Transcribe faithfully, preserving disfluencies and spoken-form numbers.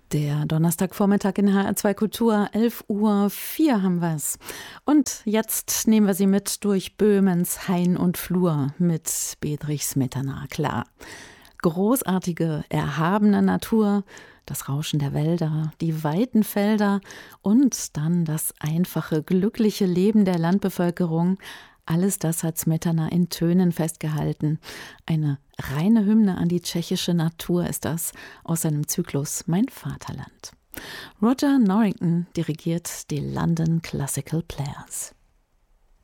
Der Donnerstagvormittag in H R zwei Kultur, elf Uhr vier haben wir es. Und jetzt nehmen wir Sie mit durch Böhmens Hain und Flur mit Bedřich Smetana, klar. Großartige, erhabene Natur, das Rauschen der Wälder, die weiten Felder und dann das einfache, glückliche Leben der Landbevölkerung. Alles das hat Smetana in Tönen festgehalten. Eine reine Hymne an die tschechische Natur ist das aus seinem Zyklus Mein Vaterland. Roger Norrington dirigiert die London Classical Players.